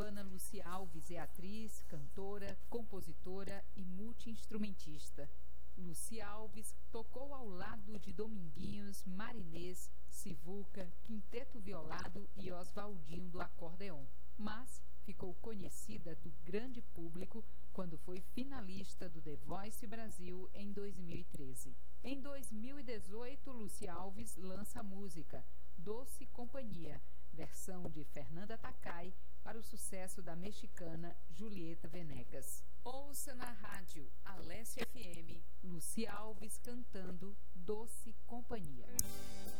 paraibana Luci Alves é atriz, cantora, compositora e multi-instrumentista. Luci Alves tocou ao lado de Dominguinhos, Marinês, Sivuca, Quinteto Violado e Oswaldinho do acordeon, mas ficou conhecida do grande público quando foi finalista do The Voice Brasil em 2013. Em 2018, Luci Alves lança a música Doce Companhia, versão de Fernanda Takai, para o sucesso da mexicana Julieta Venegas. Ouça na rádio Alesse FM, Luci Alves cantando Doce Companhia.